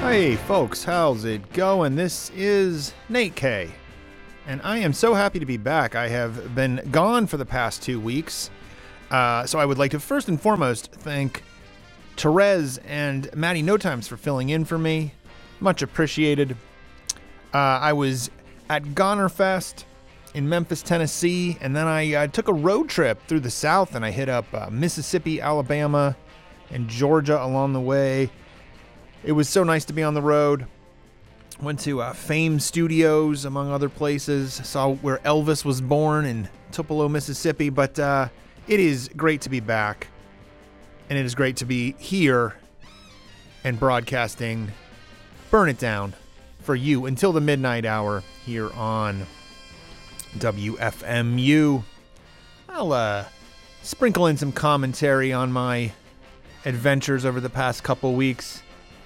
Hey folks, how's it going? This is Nate K, and I am so happy to be back. I have been gone for the past 2 weeks, so I would like to first and foremost thank Therese and Maddie No Times for filling in for me. Much appreciated. I was at Gonerfest in Memphis, Tennessee, and then I took a road trip through the South, and I hit up Mississippi, Alabama, and Georgia along the way. It was so nice to be on the road. Went to Fame Studios, among other places. Saw where Elvis was born in Tupelo, Mississippi. But it is great to be back. And it is great to be here and broadcasting Burn It Down for you until the midnight hour here on WFMU. I'll sprinkle in some commentary on my adventures over the past couple weeks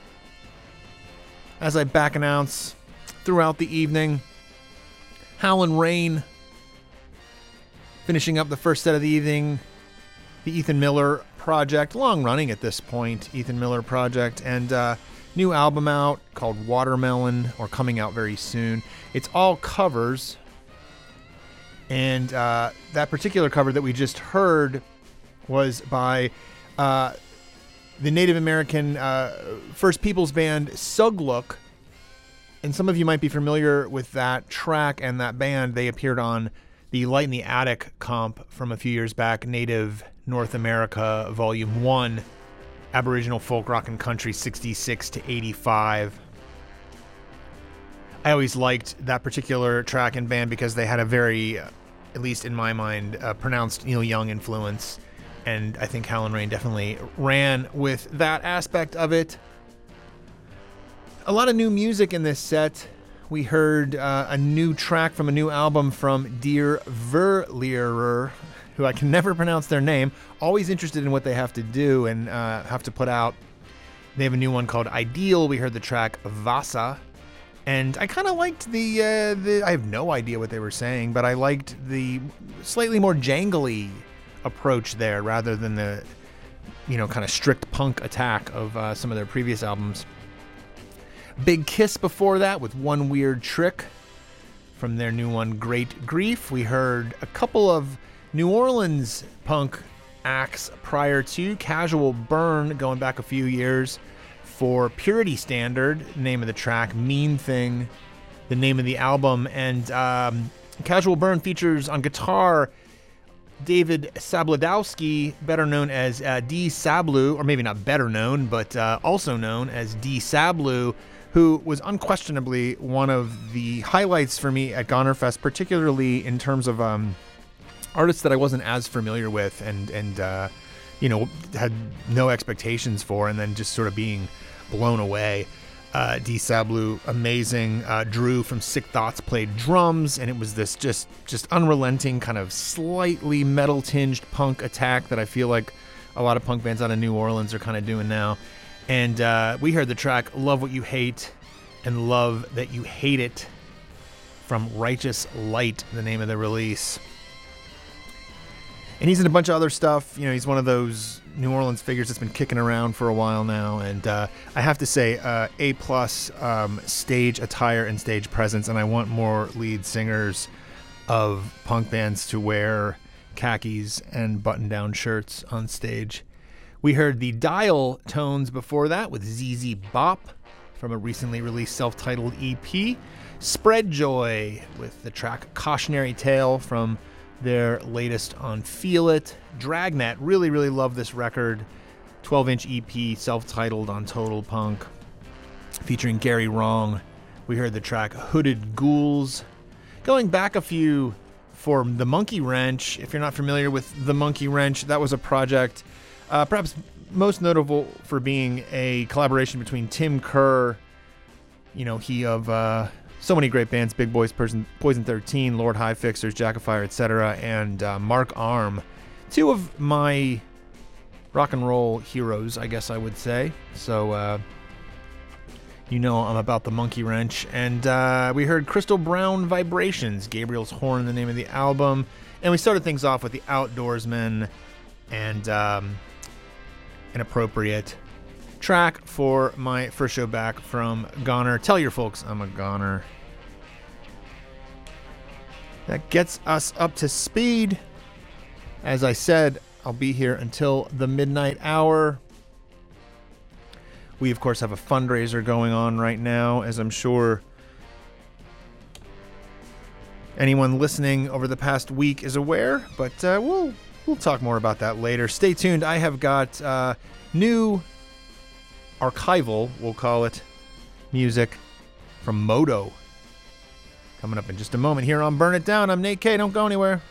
as I back announce throughout the evening. Howlin' Rain finishing up the first set of the evening. The Ethan Miller Project, long running at this point, Ethan Miller Project, and new album out called Watermelon, or coming out very soon. It's all covers, and that particular cover that we just heard was by the Native American First Peoples band Sugluk, and some of you might be familiar with that track and that band. They appeared on the Light in the Attic comp from a few years back, Native North America Volume 1, Aboriginal Folk Rock and Country 66 to 85. I always liked that particular track and band because they had a very, at least in my mind, pronounced Neil Young influence. And I think Howlin' Rain definitely ran with that aspect of it. A lot of new music in this set. We heard a new track from a new album from Dear Verlierer, who I can never pronounce their name. Always interested in what they have to do and have to put out. They have a new one called Ideal. We heard the track Vasa. And I kind of liked the I have no idea what they were saying, but I liked the slightly more jangly approach there rather than the, kind of strict punk attack of some of their previous albums. Big Kiss before that with One Weird Trick from their new one, Great Grief. We heard a couple of New Orleans punk acts prior to Casual Burn, going back a few years, for Purity Standard, name of the track, Mean Thing, the name of the album, and Casual Burn features on guitar David Sabludowski, better known as D. Sablu, or maybe not better known, but also known as D. Sablu, who was unquestionably one of the highlights for me at Gonerfest, particularly in terms of artists that I wasn't as familiar with and had no expectations for, and then just sort of being blown away. D. Sablu, amazing. Drew from Sick Thoughts played drums, and it was this just unrelenting kind of slightly metal-tinged punk attack that I feel like a lot of punk bands out of New Orleans are kind of doing now. And we heard the track Love What You Hate and Love That You Hate It from Righteous Light, the name of the release. And he's in a bunch of other stuff. He's one of those New Orleans figures that's been kicking around for a while now. And I have to say, A-plus stage attire and stage presence. And I want more lead singers of punk bands to wear khakis and button-down shirts on stage. We heard the Dial Tones before that with ZZ Bop from a recently released self-titled EP. Spread Joy with the track Cautionary Tale from their latest on Feel It. Dragnet, really, really love this record. 12-inch EP, self-titled on Total Punk, featuring Gary Wrong. We heard the track Hooded Ghouls. Going back a few for The Monkey Wrench, if you're not familiar with The Monkey Wrench, that was a project perhaps most notable for being a collaboration between Tim Kerr, he of so many great bands, Big Boys, Poison 13, Lord High Fixers, Jack of Fire, etc., and Mark Arm. Two of my rock and roll heroes, I guess I would say. So, I'm about the Monkey Wrench. And we heard Crystal Brown Vibrations, Gabriel's Horn, the name of the album. And we started things off with the Outdoorsmen and Inappropriate track for my first show back from Goner. Tell your folks I'm a Goner. That gets us up to speed. As I said, I'll be here until the midnight hour. We, of course, have a fundraiser going on right now, as I'm sure anyone listening over the past week is aware, but we'll talk more about that later. Stay tuned. I have got new archival, we'll call it, music from Moto coming up in just a moment here on Burn It Down. I'm Nate K. Don't go anywhere.